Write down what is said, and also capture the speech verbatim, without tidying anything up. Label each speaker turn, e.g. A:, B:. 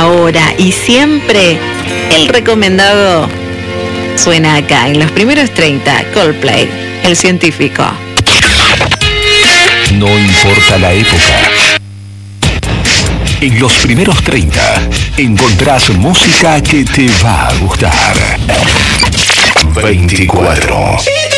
A: ahora y siempre, el recomendado suena acá, en los primeros treinta, Coldplay, El Científico.
B: No importa la época. En los primeros treinta encontrás música que te va a gustar. veinticuatro.